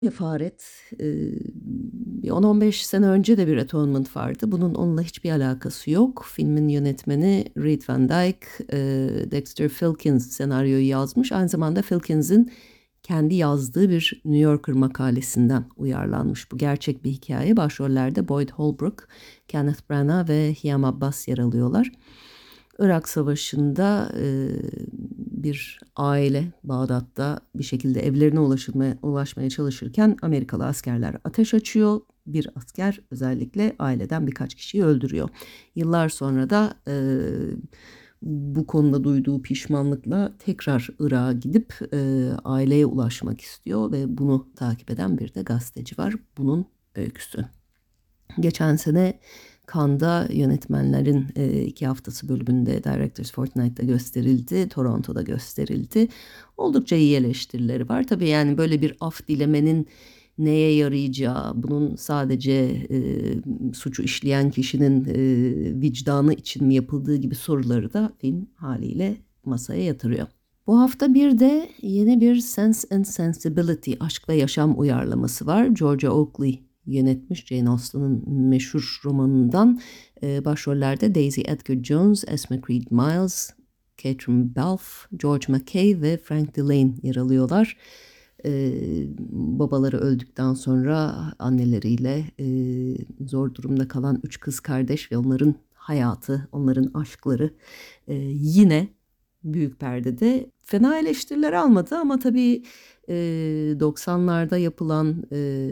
Kefaret, bir 10-15 sene önce de bir Atonement vardı. Bunun onunla hiçbir alakası yok. Filmin yönetmeni Reed Van Dyke, Dexter Filkins senaryoyu yazmış. Aynı zamanda Filkins'in kendi yazdığı bir New Yorker makalesinden uyarlanmış. Bu gerçek bir hikaye. Başrollerde Boyd Holbrook, Kenneth Branagh ve Hiam Abbas yer alıyorlar. Irak Savaşı'nda bir aile Bağdat'ta bir şekilde evlerine ulaşmaya çalışırken Amerikalı askerler ateş açıyor. Bir asker özellikle aileden birkaç kişiyi öldürüyor. Yıllar sonra da bu konuda duyduğu pişmanlıkla tekrar Irak'a gidip aileye ulaşmak istiyor ve bunu takip eden bir de gazeteci var. Bunun öyküsü. Geçen sene Cannes'da yönetmenlerin 2 haftası bölümünde Directors Fortnight'ta gösterildi. Toronto'da gösterildi. Oldukça iyi eleştirileri var. Tabii yani böyle bir af dilemenin neye yarayacağı, bunun sadece suçu işleyen kişinin vicdanı için mi yapıldığı gibi soruları da film haliyle masaya yatırıyor. Bu hafta bir de yeni bir Sense and Sensibility, Aşk ve Yaşam uyarlaması var. Georgia Oakley yönetmiş, Jane Austen'ın meşhur romanından. Başrollerde Daisy Edgar-Jones, Esme Creed Miles, Catherine Balfe, George Mackay ve Frank Delane yer alıyorlar. Babaları öldükten sonra anneleriyle zor durumda kalan 3 kız kardeş ve onların hayatı, onların aşkları yine büyük perdede fena eleştiriler almadı ama tabii 90'larda yapılan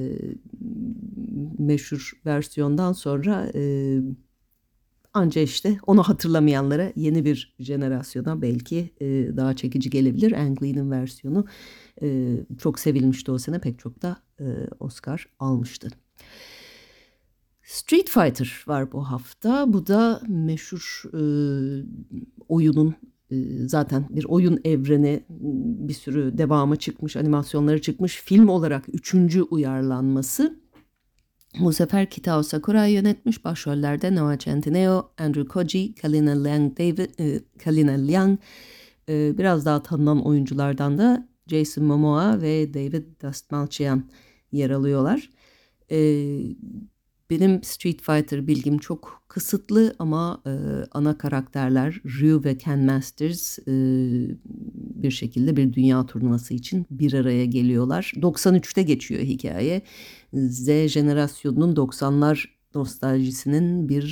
meşhur versiyondan sonra anca işte onu hatırlamayanlara, yeni bir jenerasyona belki daha çekici gelebilir. Ang Lee'nin versiyonu çok sevilmişti o sene, pek çok da Oscar almıştı. Street Fighter var bu hafta. Bu da meşhur oyunun zaten bir oyun evreni, bir sürü devamı çıkmış, animasyonları çıkmış, film olarak 3. uyarlanması. Bu sefer Kitao Sakurai yönetmiş. Başrollerde Noah Centineo, Andrew Koji, Kalina Liang, biraz daha tanınan oyunculardan da Jason Momoa ve David Dastmalchian yer alıyorlar. Benim Street Fighter bilgim çok kısıtlı ama ana karakterler Ryu ve Ken Masters bir şekilde bir dünya turnuvası için bir araya geliyorlar. 93'te geçiyor hikaye. Z jenerasyonunun 90'lar nostaljisinin bir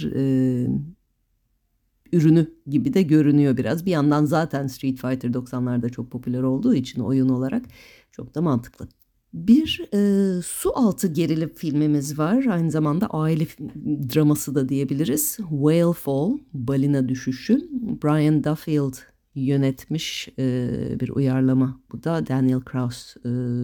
ürünü gibi de görünüyor biraz. Bir yandan zaten Street Fighter 90'larda çok popüler olduğu için oyun olarak çok da mantıklı. Bir su altı gerilim filmimiz var. Aynı zamanda aile draması da diyebiliriz. Whale Fall, Balina Düşüşü. Brian Duffield yönetmiş bir uyarlama. Bu da Daniel Krauss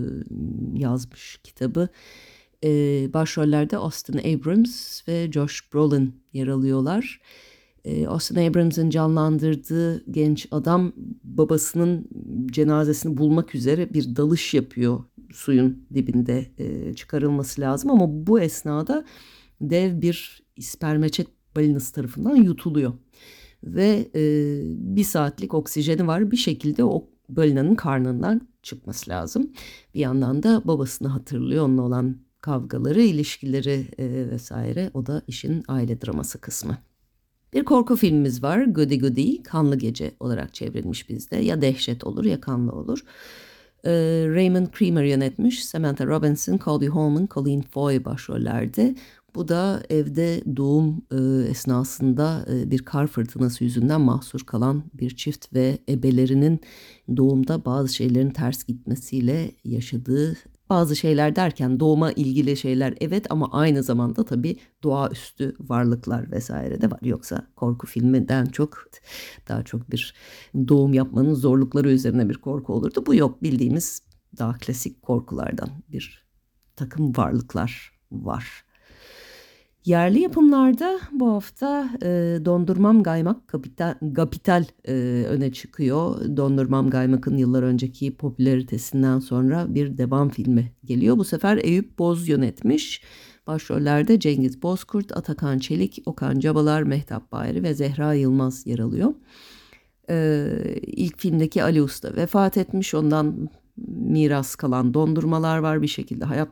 yazmış kitabı. Başrollerde Austin Abrams ve Josh Brolin yer alıyorlar. Austin Abrams'ın canlandırdığı genç adam babasının cenazesini bulmak üzere bir dalış yapıyor. Suyun dibinde çıkarılması lazım ama bu esnada dev bir ispermeçet balinası tarafından yutuluyor. Ve 1 saatlik oksijeni var, bir şekilde o balinanın karnından çıkması lazım. Bir yandan da babasını hatırlıyor, onunla olan kavgaları, ilişkileri vesaire, o da işin aile draması kısmı. Bir korku filmimiz var, Goody Goody, Kanlı Gece olarak çevrilmiş bizde. Ya dehşet olur ya kanlı olur. Raymond Creamer yönetmiş. Samantha Robinson, Colby Holman, Colleen Foy başrollerde. Bu da evde doğum esnasında bir kar fırtınası yüzünden mahsur kalan bir çift ve ebelerinin doğumda bazı şeylerin ters gitmesiyle yaşadığı, bazı şeyler derken doğuma ilgili şeyler evet, ama aynı zamanda tabii doğaüstü varlıklar vesaire de var. Yoksa korku filminden çok, daha çok bir doğum yapmanın zorlukları üzerine bir korku olurdu. Bu yok, bildiğimiz daha klasik korkulardan bir takım varlıklar var. Yerli yapımlarda bu hafta Dondurmam Gaymak Kapital öne çıkıyor. Dondurmam Gaymak'ın yıllar önceki popülaritesinden sonra bir devam filmi geliyor. Bu sefer Eyüp Boz yönetmiş. Başrollerde Cengiz Bozkurt, Atakan Çelik, Okan Cabalar, Mehtap Bayri ve Zehra Yılmaz yer alıyor. İlk filmdeki Ali Usta vefat etmiş. Ondan miras kalan dondurmalar var. Bir şekilde